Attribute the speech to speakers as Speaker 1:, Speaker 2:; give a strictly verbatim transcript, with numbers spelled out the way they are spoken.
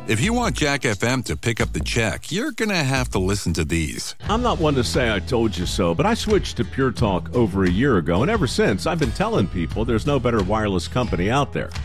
Speaker 1: If you want Jack F M to pick up the check, you're going to have to listen to these.
Speaker 2: I'm not one to say I told you so, but I switched to Pure Talk over a year ago, and ever since, I've been telling people there's no better wireless company out there.